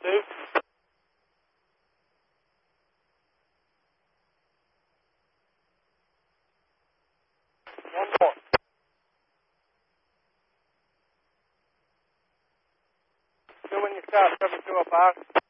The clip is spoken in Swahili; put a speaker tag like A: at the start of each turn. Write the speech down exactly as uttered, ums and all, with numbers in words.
A: two. One more. Two when you start, seven two up arc.